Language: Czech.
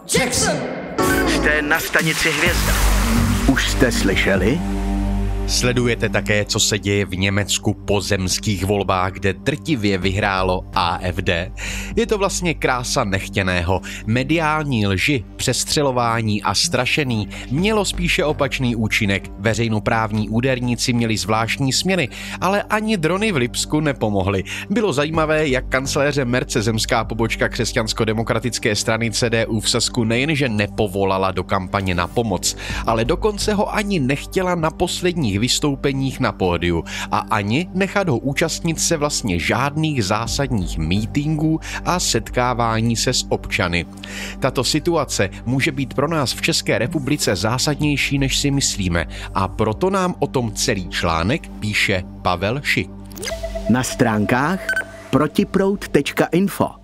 Jackson! Jste na stanici Hvězda. Už jste slyšeli? Sledujete také, co se děje v Německu po zemských volbách, kde drtivě vyhrálo AfD? Je to vlastně krása nechtěného. Mediální lži, přestřelování a strašení mělo spíše opačný účinek. Veřejnoprávní úderníci měli zvláštní směny, ale ani drony v Lipsku nepomohly. Bylo zajímavé, jak kancléře Merce zemská pobočka křesťansko-demokratické strany CDU v Sasku nejenže nepovolala do kampaně na pomoc, ale dokonce ho ani nechtěla na posledních vystoupeních na pódiu a ani nechat ho účastnit se vlastně žádných zásadních mítinků a setkávání se s občany. Tato situace může být pro nás v České republice zásadnější, než si myslíme, a proto nám o tom celý článek píše Pavel Šik. Na stránkách protiproud.info